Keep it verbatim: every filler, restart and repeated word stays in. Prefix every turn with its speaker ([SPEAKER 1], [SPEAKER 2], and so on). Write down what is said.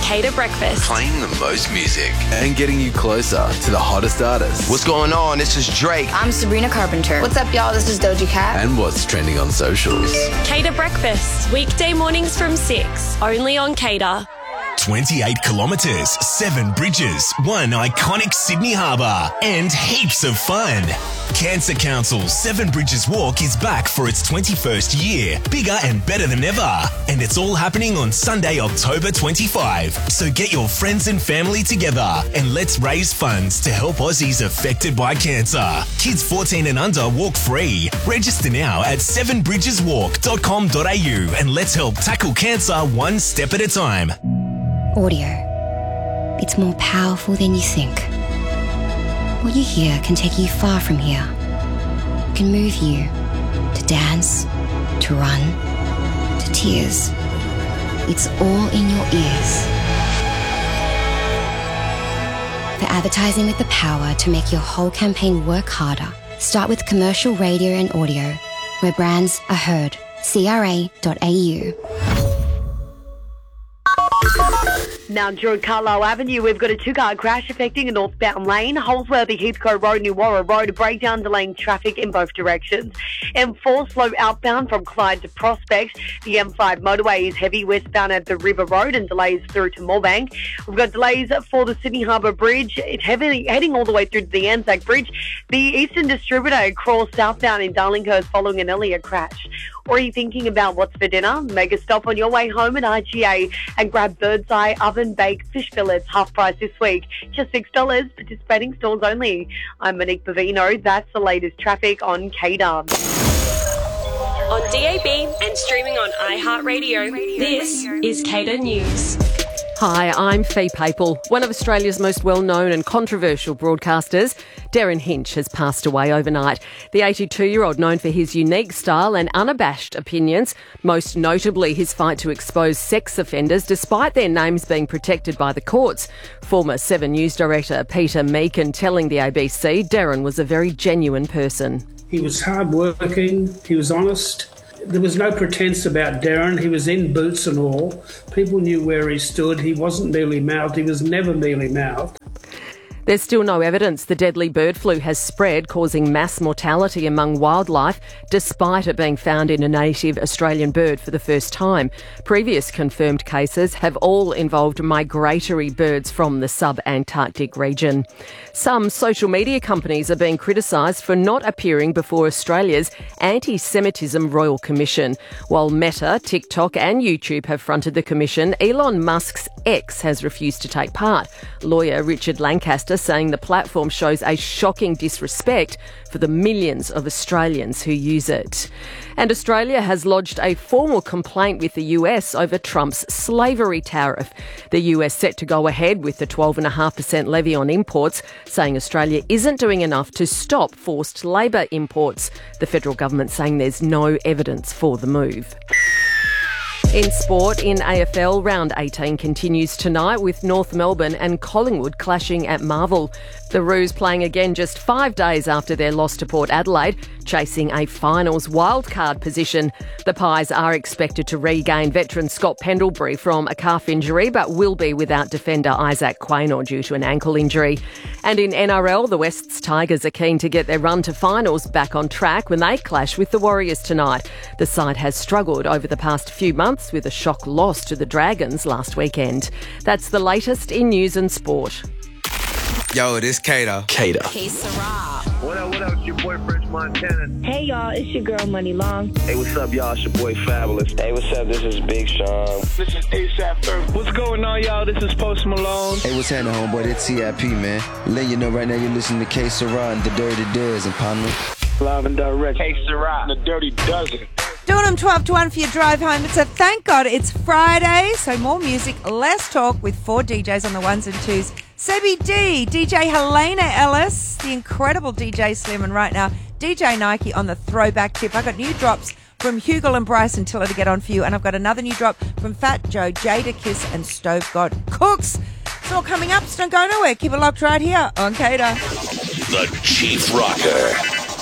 [SPEAKER 1] Cater Breakfast.
[SPEAKER 2] Playing the most music and getting you closer to the hottest artists.
[SPEAKER 3] What's going on? This is Drake.
[SPEAKER 4] I'm Sabrina Carpenter. What's up, y'all? This is Doja Cat.
[SPEAKER 2] And what's trending on socials.
[SPEAKER 1] Cater Breakfast, weekday mornings from six, only on Cater.
[SPEAKER 5] twenty-eight kilometres, seven bridges, one iconic Sydney Harbour, and heaps of fun. Cancer Council's Seven Bridges Walk is back for its twenty-first year, bigger and better than ever. And it's all happening on Sunday, October twenty-fifth. So get your friends and family together and let's raise funds to help Aussies affected by cancer. Kids fourteen and under walk free. Register now at seven bridges walk dot com dot a u and let's help tackle cancer one step at a time.
[SPEAKER 6] Audio. It's more powerful than you think. What you hear can take you far from here. It can move you to dance, to run, to tears. It's all in your ears. For advertising with the power to make your whole campaign work harder, start with commercial radio and audio, where brands are heard. C R A dot A U.
[SPEAKER 7] Now, during Carlisle Avenue, we've got a two-car crash affecting a northbound lane. Holsworthy, Heathcote Road, New Warra Road, a breakdown delaying traffic in both directions. M four slow outbound from Clyde to Prospect. The M five motorway is heavy westbound at the River Road and delays through to Moorebank. We've got delays for the Sydney Harbour Bridge. It's heavily heading all the way through to the Anzac Bridge. The Eastern Distributor crawls southbound in Darlinghurst following an earlier crash. Or are you thinking about what's for dinner? Make a stop on your way home at I G A and grab Bird's Eye oven-baked fish fillets, half price this week. Just six dollars, participating stores only. I'm Monique Bavino. That's the latest traffic on Cater.
[SPEAKER 1] On D A B and streaming on iHeartRadio, this is Cater News.
[SPEAKER 8] Hi, I'm Fee Papel. One of Australia's most well-known and controversial broadcasters, Darren Hinch, has passed away overnight. The eighty-two-year-old, known for his unique style and unabashed opinions, most notably his fight to expose sex offenders despite their names being protected by the courts. Former Seven News director Peter Meakin telling the A B C Darren was a very genuine person.
[SPEAKER 9] He was hard-working, he was honest. There was no pretense about Darren. He was in boots and all. People knew where he stood. He wasn't mealy-mouthed. He was never mealy-mouthed.
[SPEAKER 8] There's still no evidence the deadly bird flu has spread, causing mass mortality among wildlife, despite it being found in a native Australian bird for the first time. Previous confirmed cases have all involved migratory birds from the sub-Antarctic region. Some social media companies are being criticised for not appearing before Australia's Anti-Semitism Royal Commission. While Meta, TikTok and YouTube have fronted the commission, Elon Musk's X has refused to take part. Lawyer Richard Lancaster saying the platform shows a shocking disrespect for the millions of Australians who use it. And Australia has lodged a formal complaint with the U S over Trump's slavery tariff. The U S set to go ahead with the twelve point five percent levy on imports, saying Australia isn't doing enough to stop forced labour imports. The federal government saying there's no evidence for the move. In sport, in A F L, round eighteen continues tonight with North Melbourne and Collingwood clashing at Marvel. The Roos playing again just five days after their loss to Port Adelaide, chasing a finals wildcard position. The Pies are expected to regain veteran Scott Pendlebury from a calf injury, but will be without defender Isaac Quaynor due to an ankle injury. And in N R L, the West's Tigers are keen to get their run to finals back on track when they clash with the Warriors tonight. The side has struggled over the past few months with a shock loss to the Dragons last weekend. That's the latest in news and sport.
[SPEAKER 3] Yo, this Cater.
[SPEAKER 2] Cater.
[SPEAKER 10] Hey, Sarah.
[SPEAKER 11] What up, what up? It's your boy, French Montana.
[SPEAKER 12] Hey, y'all. It's your girl, Money Long.
[SPEAKER 11] Hey, what's up, y'all? It's your boy, Fabulous.
[SPEAKER 13] Hey, what's up? This is Big Sean.
[SPEAKER 14] This is ASAP Ferg.
[SPEAKER 15] What's going on, y'all? This is Post Malone.
[SPEAKER 16] Hey, what's happening, homeboy? It's T I P, man. Let you know right now you're listening to K Sarah and the Dirty Dozen, partner.
[SPEAKER 14] Live and direct.
[SPEAKER 11] K Sarah
[SPEAKER 14] and the Dirty Dozen.
[SPEAKER 17] Doing them twelve to one for your drive home. It's a thank God it's Friday, so more music, less talk with four D Js on the ones and twos. Sebi D, D J Helena Ellis, the incredible D J Slim, and right now D J Nike on the throwback tip. I got new drops from Hugel and Bryson Tiller to get on for you, and I've got another new drop from Fat Joe, Jada Kiss, and Stove God Cooks. It's all coming up, so don't go nowhere. Keep it locked right here on Cater.
[SPEAKER 5] The Chief Rocker.